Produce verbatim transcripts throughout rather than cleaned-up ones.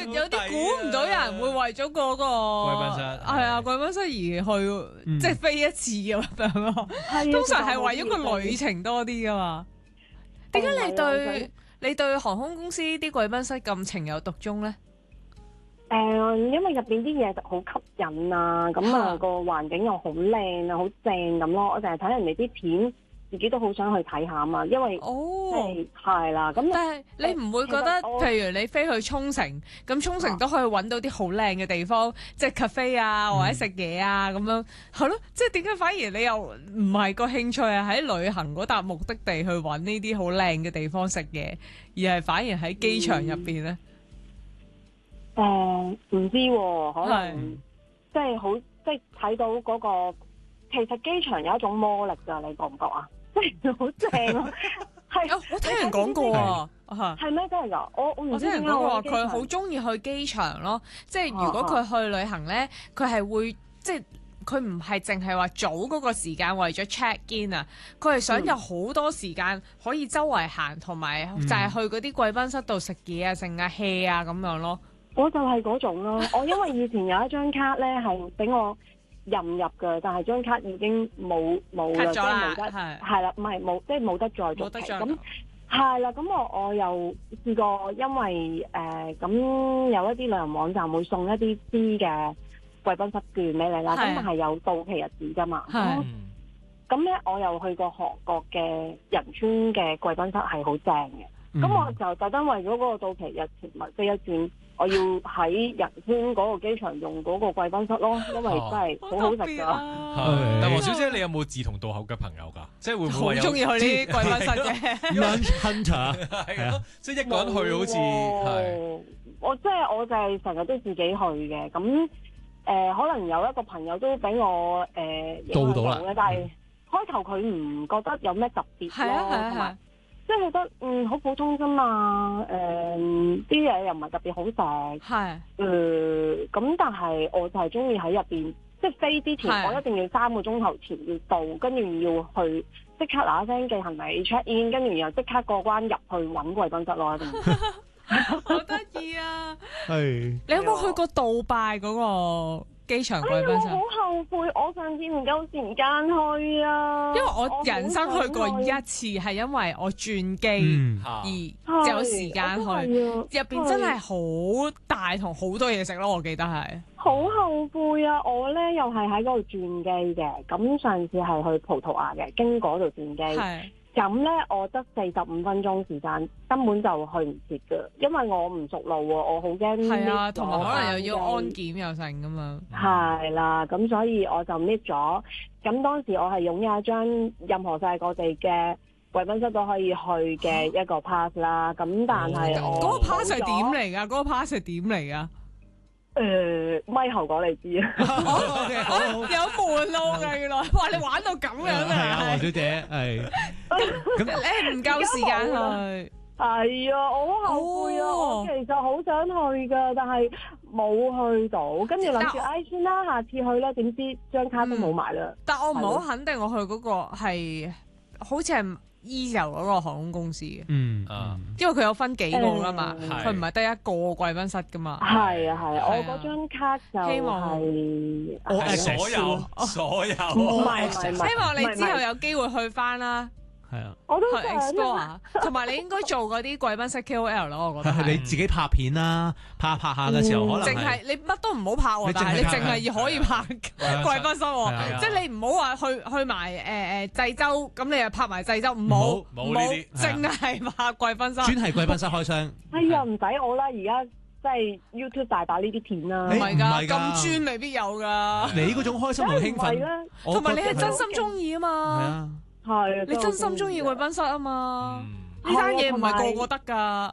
有啲估唔到有人會為咗嗰個貴賓室係啊貴賓室而去，即係飛一次咁樣咯。通常係為咗個旅程多啲噶嘛。點解你對你對航空公司啲貴賓室咁情有獨鍾咧？ 誒，因為入邊啲嘢好吸引啊，咁啊個環境又好靚啊，好正咁咯。我成日睇人哋啲片，自己都好想去睇下啊嘛。因為哦， 係啦，咁但係你唔會覺得，譬如你飛去沖繩，咁沖繩都可以揾到啲好靚嘅地方，即係 cafe 啊，或者食嘢啊咁樣，係咯。即係點解反而你又唔係個興趣係喺旅行嗰笪目的地去揾呢啲好靚嘅地方食嘢，而係反而喺機場入邊咧？ 誒唔知喎，可能即係好，即係睇到嗰個，其實機場有一種魔力㗎，你覺唔覺啊？即係好正啊！係， 我聽人講過啊， 係咩真係㗎？我我唔知點解我聽人講過佢好中意去機場咯，即係如果佢去旅行咧，佢係會即係佢唔係淨係話早嗰個時間為咗 check in 啊，佢係想有好多時間可以周圍行，同埋就係去嗰啲貴賓室度食嘢啊、剩啊、hea 啊咁樣咯。 我就係嗰種咯，我因為以前有一張卡咧係俾我任入嘅，但係張卡已經冇冇啦，即係冇得係啦，唔係冇即係冇得再續期咁係啦。咁我我又試過，因為誒咁、呃、有一啲旅遊網站會送一啲 free 嘅貴賓室券俾你啦，咁但係有到期日子㗎嘛。咁咧我又去過韓國嘅仁川嘅貴賓室係好正嘅，咁、嗯、我就特登為咗嗰個到期日前咪飛一轉。我要喺仁川嗰個機場用嗰個貴賓室咯，因為真係好好食㗎。 係，但黃小姐你有冇志同道合嘅朋友㗎？即係會唔會好中意去啲貴賓室嘅 lunch hunter 係啊，即係一個人去好似係。 我即係我就係成日都自己去嘅，咁誒、呃、可能有一個朋友都俾我誒到到啦， 但係開頭佢唔覺得有咩特別咯，同埋。即係覺得嗯好普通啫嘛，誒啲嘢又唔係特別好食，係誒咁，但係我就係中意喺入邊，即係飛之前我一定要三個鐘頭前要到，跟住要去即刻嗱一聲寄行李 check in， 跟住然後即刻過關入去揾貴賓室咯，一定。 好得意啊！ 係你有冇去過杜拜嗰個機場貴賓室？ 哎、我好後悔，我上次唔夠時間去啊！ 因為我人生去過一次，係因為我轉機而有時間去。入邊真係好大同好多嘢食咯，我記得係。 好後悔啊！我咧又係喺嗰度轉機嘅，咁上次係去葡萄牙嘅，經嗰度轉機。咁咧，我得四十五分鐘時間，根本就去唔切㗎，因為我唔熟路喎，我好驚。係啊，同埋可能又要安檢又成㗎嘛。 係啦，咁所以我就 miss 咗。咁當時我係擁有一張任何世界各地嘅貴賓室都可以去嘅一個 pass 啦。咁但係我嗰個 pass 係點嚟㗎？嗰個 pass 係點嚟㗎？ 誒，咪後講你知啊！ 有門路㗎原來，哇！你玩到咁樣啊！ 係啊，黃小姐係。 咁你唔夠時間去？ 係啊，我好後悔啊！我其實好想去㗎，但係冇去到。跟住諗住，唉，算啦，下次去啦。點知張卡都冇埋啦。 但我唔係好肯定，我去嗰個係好似係Easyjo嗰個航空公司嘅。嗯啊，因為佢有分幾個㗎嘛，佢唔係得一個貴賓室㗎嘛。係啊係啊，我嗰張卡就希望係我所有所有， 唔係唔係， 希望你之後有機會去返啦。 係啊， 我都去 explore，同埋你應該做嗰啲貴賓室 K O L 咯，我覺得。 係你自己拍片啦，拍拍下嘅時候可能淨係你乜都唔好拍喎，但係你淨係可以拍貴賓室喎，即係你唔好話去去埋誒誒濟州，咁你又拍埋濟州，唔好冇呢啲， 淨係拍貴賓室。 專係貴賓室開箱。 哎呀，唔使我啦，而家即係 YouTube 大把呢啲片啦。 唔係㗎，咁專未必有㗎。 你嗰種開心同興奮， 同埋你係真心中意啊嘛。 係啊。 係， 你真心中意貴賓室啊嘛？呢單嘢唔係個個得㗎。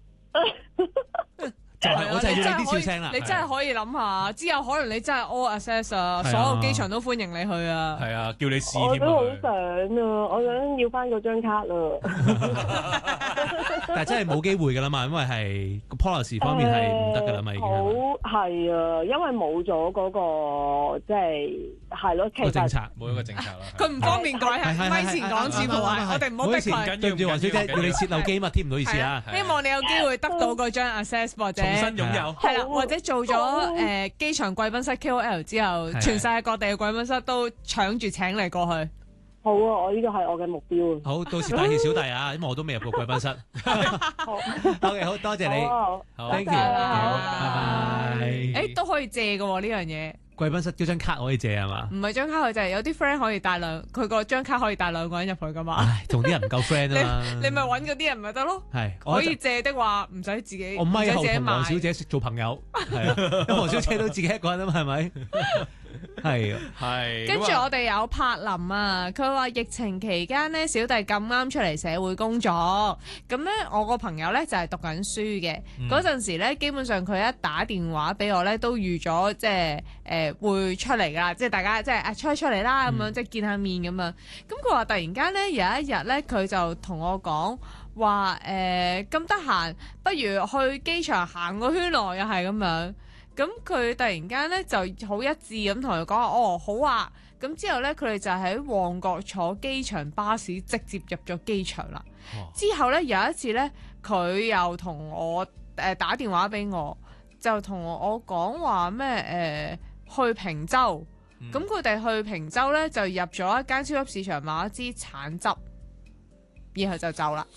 就係我就係要你啲笑聲啦。 你真係可以諗下，之後可能你真係 all access 啊，所有機場都歡迎你去啊。 係啊，叫你試添啊。 我都好想啊，我想要翻嗰張卡啦。 但係真係冇機會㗎啦嘛，因為係個 policy 方面係唔得㗎啦嘛，已經好係啊，因為冇咗嗰個即係係咯，其實政策冇一個政策啦。 佢唔方便改，係咪前講字幕啊？我哋唔好逼佢。 對唔住黃小姐，要你泄露機密添，唔好意思啊。 希望你有機會得到嗰張 access 或者重新擁有， 係啦，或者做咗誒機場貴賓室 K O L 之後，全世界各地嘅貴賓室都搶住請你過去。 好啊，我呢個係我嘅目標啊。 好，到時大謝小弟啊，因為我都未入過貴賓室。 好 OK， 好多謝你，Thank you，拜拜。 誒，都可以借嘅喎呢樣嘢。 貴賓室嗰張卡可以借係嘛？ 唔係張卡可以借，有啲 friend 可以帶兩，佢個張卡可以帶兩個人入去噶嘛。 唉，同啲人唔夠 friend 啊嘛。 你咪揾嗰啲人咪得咯。 係可以借的話，唔使自己。 我咪後同同黃小姐做朋友，係啊，咁黃小姐都自己一個人啊嘛，係咪？係啊， 係。 跟住我哋有柏林啊，佢話疫情期間呢，小弟咁啱出嚟社會工作，咁咧我個朋友咧就係讀緊書嘅，嗰陣時咧基本上佢一打電話俾我咧，都預咗即係誒會出嚟噶啦，即係大家即係啊出出嚟啦咁樣，即係見下面咁樣。咁佢話突然間咧有一日咧，佢就同我講話誒咁得閒，不如去機場行個圈咯，又係咁樣。咁佢突然間咧就好一致咁同佢講話，哦好啊！咁之後咧佢哋就喺旺角坐機場巴士直接入咗機場啦。哦、之後咧有一次咧，佢又同我誒、呃、打電話俾我，就同我講話咩誒去坪洲。咁佢哋去坪洲咧就入咗一間超級市場買一支橙汁，然後就走啦。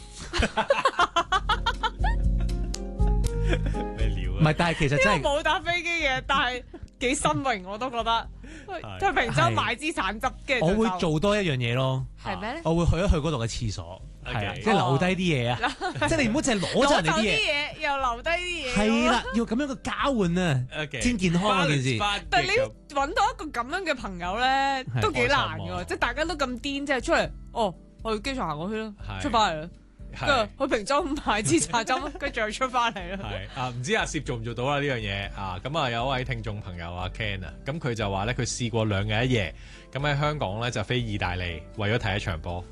唔係，但係其實真係冇搭飛機嘅，但係幾新穎我都覺得。去坪洲買支橙汁嘅， 我會做多一樣嘢咯。 係咩咧？ 我會去一去嗰度嘅廁所，係啊，即係留低啲嘢啊！即係你唔好淨係攞咗人哋啲嘢， 又留低啲嘢。 係啦，要咁樣嘅交換啊，先健康啊件事。 但係你要揾到一個咁樣嘅朋友咧，都幾難㗎。即係大家都咁癲，即係出嚟，哦，去機場行個圈咯，出翻嚟啦。跟住去坪洲買支茶汁，跟住又出翻嚟啦。 係啊，唔知阿攝做唔做到啦呢樣嘢啊？咁啊有一位聽眾朋友阿 Ken 啊，咁佢就話咧佢試過兩日一夜，咁喺香港咧就飛意大利，為咗睇一場波。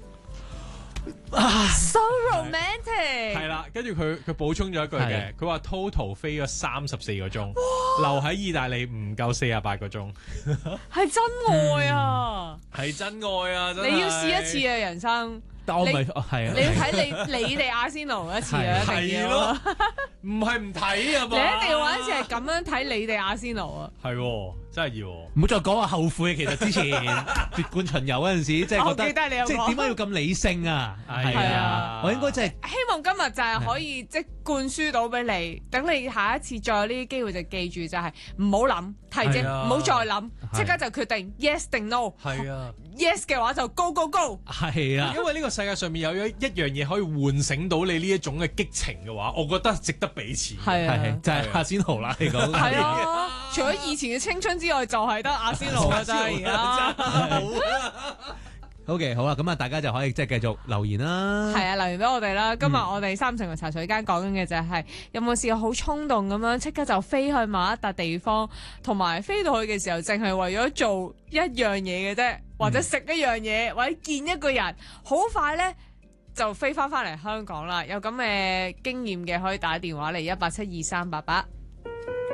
So romantic。 係啦，跟住佢佢補充咗一句嘅，佢話 total 飛咗三十四個鐘，留喺意大利唔夠四十八個鐘。 係真愛啊！ 係真愛啊！真係你要試一次啊，人生。 但我唔係，係啊！ 你要睇你你哋阿仙奴一次啊，一定要。 唔係唔睇啊嘛！ 你一定要玩一次係咁樣睇你哋阿仙奴啊！ 係，真係要。 唔好再講話後悔，其實之前奪冠巡遊嗰陣時，即係覺得即係點解要咁理性啊？係啊，我應該真係希望今日就係可以即係灌輸到俾你，等你下一次再有呢啲機會就記住就係唔好諗，提醒唔好再諗，即刻就決定 yes 定 no。 係啊 ，yes 嘅話就 go go go。 係啊， 因為呢個世界上面有一樣嘢可以喚醒到你呢一種嘅激情嘅話，我覺得值得俾錢。 係啊， 就係阿仙奴啦，你講。 係啊，除咗以前嘅青春之外，就係得阿仙奴啦，真係而家。 OK， 好啦，咁啊，大家就可以即係繼續留言啦。 係啊，留言俾我哋啦。今日我哋三成嘅茶水間講緊嘅就係、是嗯、有冇試過好衝動咁樣，即刻就飛去某一笪地方，同埋飛到去嘅時候，淨係為咗做一樣嘢嘅啫，或者食一樣嘢，或者見一個人，好快咧就飛翻翻嚟香港啦。有咁嘅經驗嘅可以打電話嚟一八七二三八八。